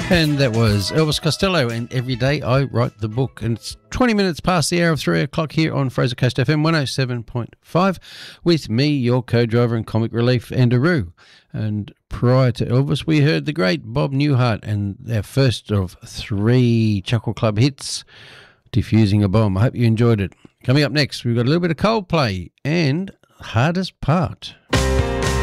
And that was Elvis Costello and Every Day I Write the Book. And it's 20 minutes past the hour of 3 o'clock here on Fraser Coast FM 107.5 with me, your co-driver and comic relief, Andrew. And prior to Elvis, we heard the great Bob Newhart and their first of 3 Chuckle Club hits, Diffusing a Bomb. I hope you enjoyed it. Coming up next, we've got a little bit of Coldplay and Hardest Part.